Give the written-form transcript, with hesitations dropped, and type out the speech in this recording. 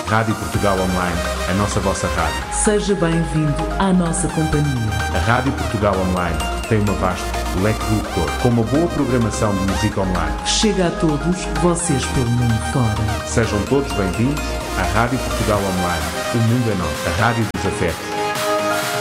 Rádio Portugal Online, a vossa rádio. Seja bem-vindo à nossa companhia. A Rádio Portugal Online tem uma vasta leque redutor, com uma boa programação de música online. Chega a todos vocês pelo mundo fora. Sejam todos bem-vindos à Rádio Portugal Online. O mundo é nosso. A Rádio dos Afetos.